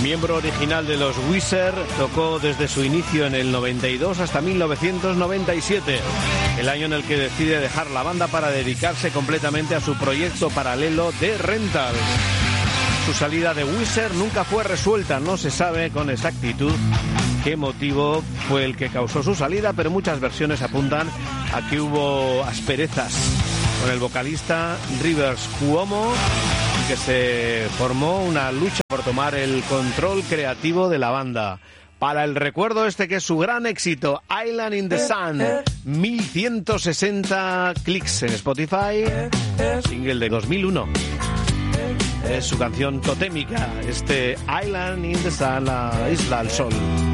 Miembro original de los Weezer, tocó desde su inicio en el 92 hasta 1997, el año en el que decide dejar la banda para dedicarse completamente a su proyecto paralelo de Rental. Su salida de Weezer nunca fue resuelta, no se sabe con exactitud qué motivo fue el que causó su salida, pero muchas versiones apuntan a que hubo asperezas con el vocalista Rivers Cuomo, que se formó una lucha por tomar el control creativo de la banda. Para el recuerdo que es su gran éxito, Island in the Sun, 1160 clics en Spotify, single de 2001. Es su canción totémica, Island in the Sun, la isla al sol.